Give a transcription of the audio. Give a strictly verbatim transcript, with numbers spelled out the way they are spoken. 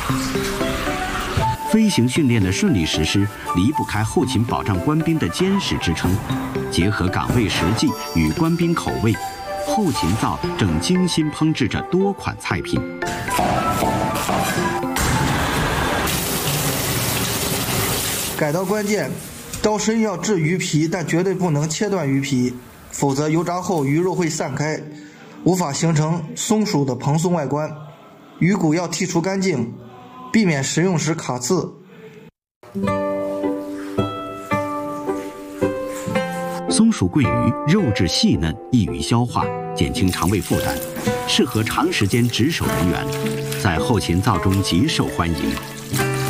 飞行训练的顺利实施，离不开后勤保障官兵的坚实支撑。结合岗位实际与官兵口味，后勤灶正精心烹制着多款菜品。 改刀关键，刀身要制鱼皮，但绝对不能切断鱼皮，否则油炸后鱼肉会散开，无法形成松鼠的蓬松外观。鱼骨要剔除干净，避免食用时卡刺。 松鼠桂鱼肉质细嫩，易于消化，减轻肠胃负担，适合长时间值守人员，在后勤灶中极受欢迎。